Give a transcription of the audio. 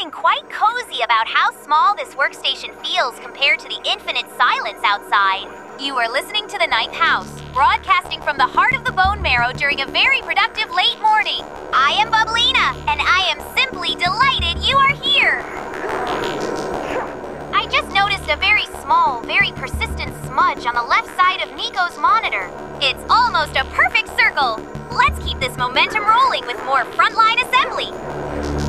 feeling quite cozy about how small this workstation feels compared to the infinite silence outside. You are listening to The Ninth House, broadcasting from the heart of the bone marrow during a very productive late morning. I am Bubblina, and I am simply delighted you are here. I just noticed a very small, very persistent smudge on the left side of Nico's monitor. It's almost a perfect circle. Let's keep this momentum rolling with more frontline assembly.